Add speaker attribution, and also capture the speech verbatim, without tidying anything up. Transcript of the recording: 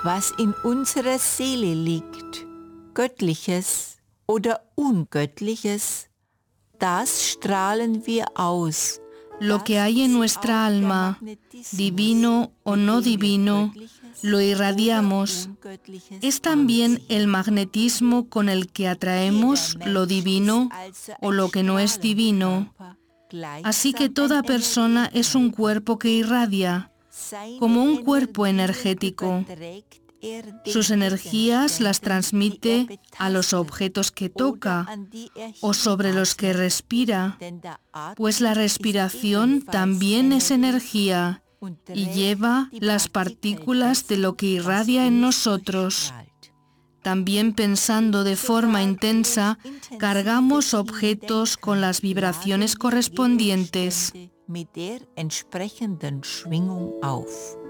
Speaker 1: was in unserer Seele liegt, Göttliches oder Ungöttliches, das strahlen wir aus.
Speaker 2: Lo que hay en nuestra alma, divino o no divino, lo irradiamos. Es también el magnetismo con el que atraemos lo divino o lo que no es divino. Así que toda persona es un cuerpo que irradia, como un cuerpo energético. Sus energías las transmite a los objetos que toca o sobre los que respira, pues la respiración también es energía y lleva las partículas de lo que irradia en nosotros. También pensando de forma intensa, cargamos objetos con las vibraciones correspondientes.
Speaker 1: Mit der entsprechenden Schwingung auf.